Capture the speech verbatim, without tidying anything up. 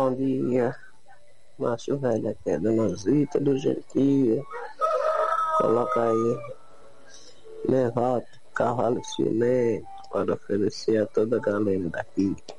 Bom dia, macho velho, aqui é Dona Zita do Gentil. Coloca aí Nevato, Cavalo Cimento, para oferecer a toda a galera daqui.